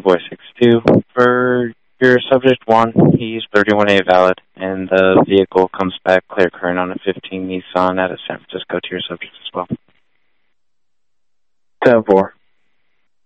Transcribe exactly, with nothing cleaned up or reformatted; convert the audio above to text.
Boy six two. For your subject one, he's thirty-one A valid, and the vehicle comes back clear current on a fifteen Nissan out of San Francisco to your subject as well. ten four.